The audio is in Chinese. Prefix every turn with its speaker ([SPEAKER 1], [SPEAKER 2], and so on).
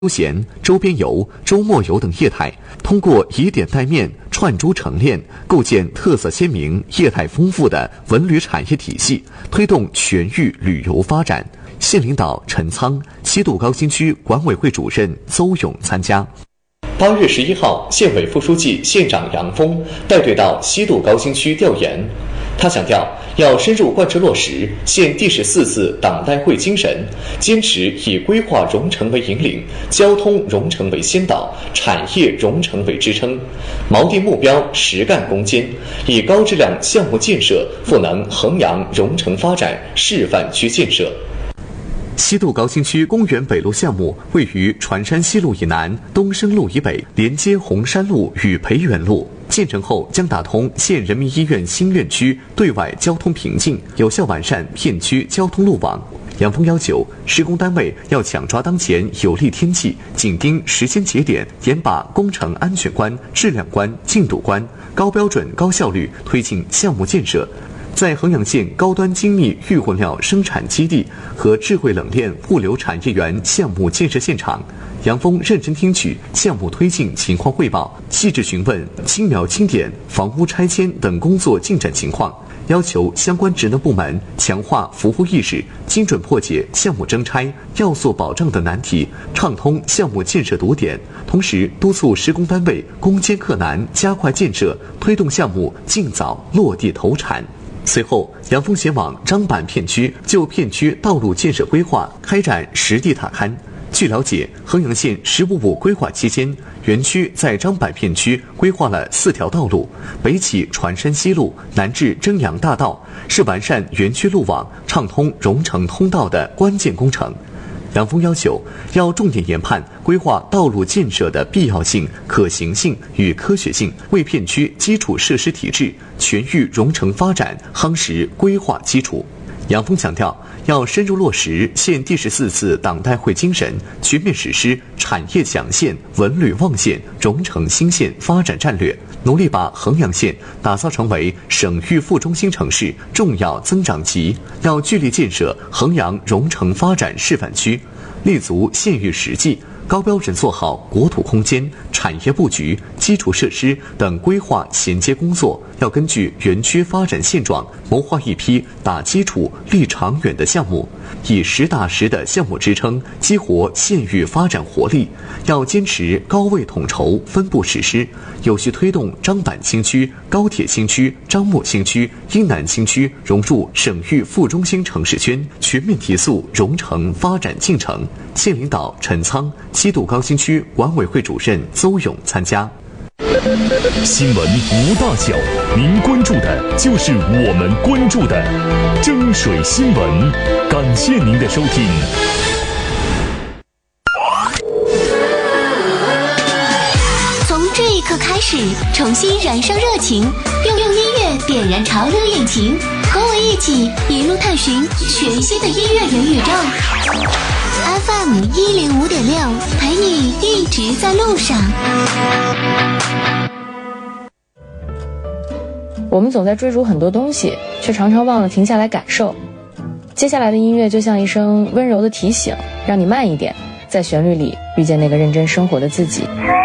[SPEAKER 1] 休闲、周边游、周末游等业态，通过以点带面、串珠成链，构建特色鲜明、业态丰富的文旅产业体系，推动全域旅游发展。县领导陈仓、西渡高新区管委会主任邹勇参加。8月11号，县委副书记、县长杨峰带队到西渡高新区调研。他强调，要深入贯彻落实县第14次党代会精神，坚持以规划融城为引领，交通融城为先导，产业融城为支撑，锚定目标，实干攻坚，以高质量项目建设赋能衡阳融城发展示范区建设。西渡高新区公园北路项目位于船山西路以南、东升路以北，连接红山路与培元路。建成后将打通县人民医院新院区对外交通瓶颈，有效完善片区交通路网。杨峰要求施工单位要抢抓当前有利天气，紧盯时间节点，严把工程安全关、质量关、进度关，高标准、高效率推进项目建设。在衡阳县高端精密预混料生产基地和智慧冷链物流产业园项目建设现场，杨峰认真听取项目推进情况汇报，细致询问青苗清点、房屋拆迁等工作进展情况，要求相关职能部门强化服务意识，精准破解项目征拆、要素保障等难题，畅通项目建设堵点。同时，督促施工单位攻坚克难，加快建设，推动项目尽早落地投产。随后，杨峰前往张板片区，就片区道路建设规划开展实地踏勘。据了解，衡阳县“15+5”规划期间，园区在张板片区规划了4条道路，北起船山西路，南至征阳大道，是完善园区路网、畅通融城通道的关键工程。杨峰要求要重点研判规划道路建设的必要性、可行性与科学性，为片区基础设施体制全域融城发展夯实规划基础。杨峰强调，要深入落实县第14次党代会精神，全面实施产业强县、文旅旺县、融城新县发展战略，努力把衡阳县打造成为省域副中心城市重要增长极。要聚力建设衡阳融城发展示范区，立足县域实际，高标准做好国土空间、产业布局、基础设施等规划衔接工作。要根据园区发展现状，谋划一批打基础、立长远的项目，以实打实的项目支撑，激活县域发展活力。要坚持高位统筹、分步实施，有序推动张板新区、高铁新区、张木新区、英南新区融入省域副中心城市圈，全面提速融城发展进程。县领导陈仓、西渡高新区管委会主任邹勇参加。
[SPEAKER 2] 新闻无大小，您关注的就是我们关注的蒸水新闻。感谢您的收听。
[SPEAKER 3] 从这一刻开始，重新燃烧热情，用音乐点燃潮流引擎，和我一起一路探寻全新的音乐元宇宙。FM 105.6，陪你一直在路上。
[SPEAKER 4] 我们总在追逐很多东西，却常常忘了停下来感受。接下来的音乐就像一声温柔的提醒，让你慢一点，在旋律里遇见那个认真生活的自己。